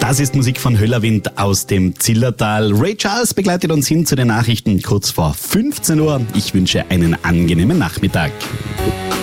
Das ist Musik von Höllerwind aus dem Zillertal. Ray Charles begleitet uns hin zu den Nachrichten kurz vor 15 Uhr. Ich wünsche einen angenehmen Nachmittag.